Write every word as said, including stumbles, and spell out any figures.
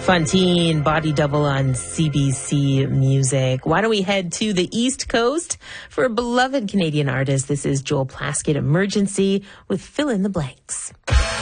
Fontaine, Body Double on C B C Music. Why don't we head to the East Coast for a beloved Canadian artist? This is Joel Plaskett, Emergency, with Fill in the Blanks.